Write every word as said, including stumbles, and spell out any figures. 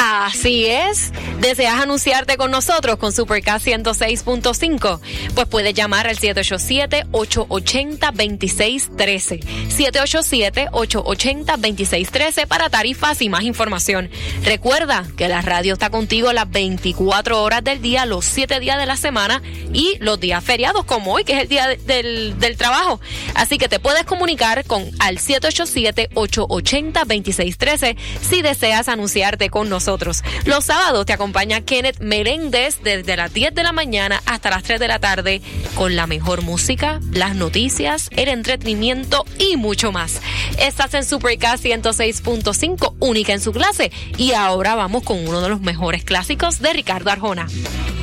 Así es. ¿Deseas anunciarte con nosotros con Supercast ciento seis punto cinco? Pues puedes llamar al siete ocho siete, ocho ocho cero, dos seis uno tres. siete ocho siete, ocho ocho cero, dos seis uno tres para tarifas y más información. Recuerda que la radio está contigo las veinticuatro horas del día, los siete días de la semana y los días feriados como hoy, que es el día de, del, del trabajo. Así que te puedes comunicar con al siete ocho siete, ocho ocho cero, dos seis uno tres si deseas anunciarte con nosotros. Los sábados te acompaña Kenneth Meléndez desde las diez de la mañana hasta las tres de la tarde con la mejor música, las noticias, el entretenimiento y mucho más. Estás en Supercast ciento seis punto cinco, única en su clase. Y ahora vamos con uno de los mejores clásicos de Ricardo Arjona.